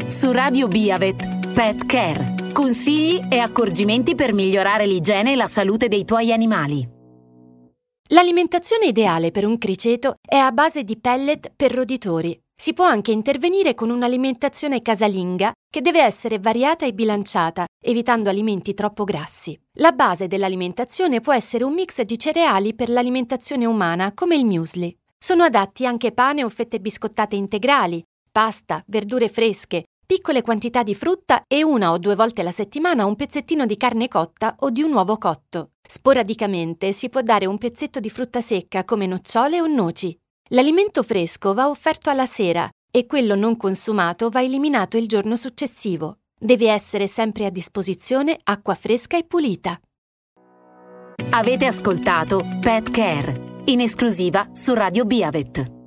Su Radio Biavet, Pet Care. Consigli e accorgimenti per migliorare l'igiene e la salute dei tuoi animali. L'alimentazione ideale per un criceto è a base di pellet per roditori. Si può anche intervenire con un'alimentazione casalinga che deve essere variata e bilanciata, evitando alimenti troppo grassi. La base dell'alimentazione può essere un mix di cereali per l'alimentazione umana, come il muesli. Sono adatti anche pane o fette biscottate integrali, pasta, verdure fresche, piccole quantità di frutta e 1 o 2 volte alla settimana un pezzettino di carne cotta o di un uovo cotto. Sporadicamente si può dare un pezzetto di frutta secca come nocciole o noci. L'alimento fresco va offerto alla sera e quello non consumato va eliminato il giorno successivo. Deve essere sempre a disposizione acqua fresca e pulita. Avete ascoltato Pet Care, in esclusiva su Radio Biavet.